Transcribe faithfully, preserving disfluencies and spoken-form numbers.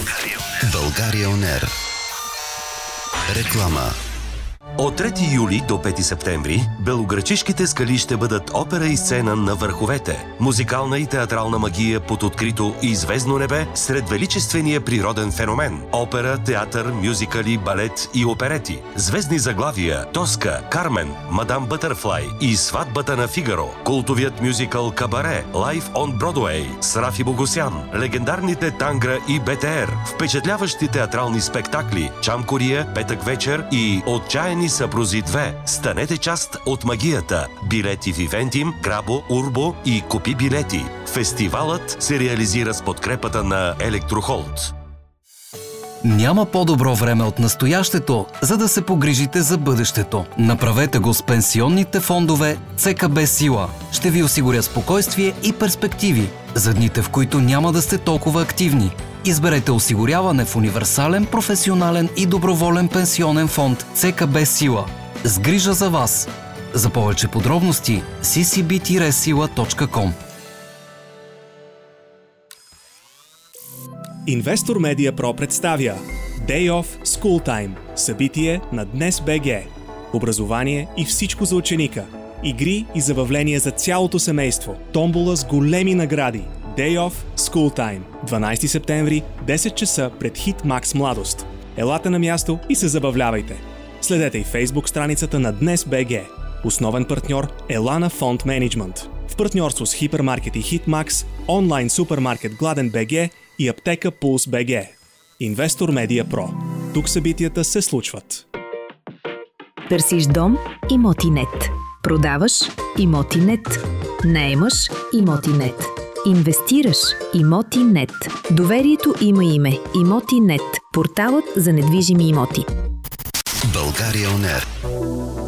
България Он Ер. Реклама. От трети юли до пети септември белоградчишките скали ще бъдат опера и сцена на върховете. Музикална и театрална магия под открито и звездно небе сред величествения природен феномен. Опера, театър, мюзикали, балет и оперети. Звездни заглавия Тоска, Кармен, Мадам Бътърфлай и Сватбата на Фигаро. Култовият мюзикъл Кабаре, Live on Broadway с Рафи Богосян. Легендарните Тангра и БТР. Впечатляващи театрални спектакли Чам Кория, Петък вечер и Отчаяни съпрузи две. Станете част от магията. Билети в Ивентим, Грабо, Урбо и Купи билети. Фестивалът се реализира с подкрепата на Електрохолд. Няма по-добро време от настоящето, за да се погрижите за бъдещето. Направете го с пенсионните фондове ЦКБ Сила. Ще ви осигуря спокойствие и перспективи за дните, в които няма да сте толкова активни. Изберете осигуряване в универсален, професионален и доброволен пенсионен фонд ЦКБ Сила. С грижа за вас. За повече подробности си си би сила точка ком. Инвестор Медиа Про представя Day Off School Time. Събитие на Днес БГ. Образование и всичко за ученика. Игри и забавления за цялото семейство. Томбола с големи награди. Day Off School Time. дванайсети септември, десет часа пред Хит Макс Младост. Елате на място и се забавлявайте. Следете и Фейсбук страницата на Днес БГ. Основен партньор Елана Фонд Менеджмент. В партньорство с Хипермаркет и Хит Макс, онлайн супермаркет Гладен БГ и аптека Пулс БГ. Инвестор Медиа Про. Тук събитията се случват. Търсиш дом? Имотинет. Продаваш? Имотинет. Наемаш? Имотинет. Инвестираш? Имотинет. Доверието има име. Имотинет. Порталът за недвижими имоти. България Он Ер.